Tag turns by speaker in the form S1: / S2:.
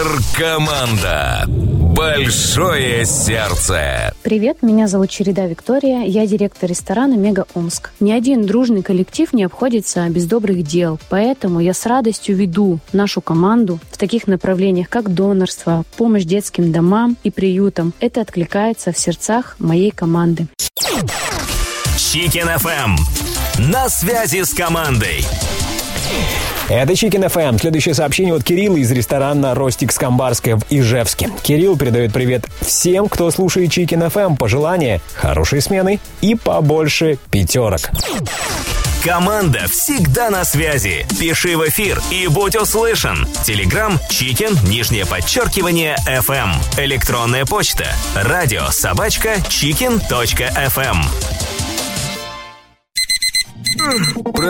S1: Команда. Большое сердце.
S2: Привет, меня зовут Череда Виктория, я директор ресторана «Мега Омск». Ни один дружный коллектив не обходится без добрых дел, поэтому я с радостью веду нашу команду в таких направлениях, как донорство, помощь детским домам и приютам. Это откликается в сердцах моей команды.
S3: Chicken FM. На связи с командой.
S4: Это Chicken FM. Следующее сообщение от Кирилла из ресторана «Ростик Скамбарская» в Ижевске. Кирилл передает привет всем, кто слушает Chicken FM. Пожелания хорошей смены и побольше пятерок.
S3: Команда всегда на связи. Пиши в эфир и будь услышан. Телеграм Chicken, _FM. Электронная почта radio@chicken.fm.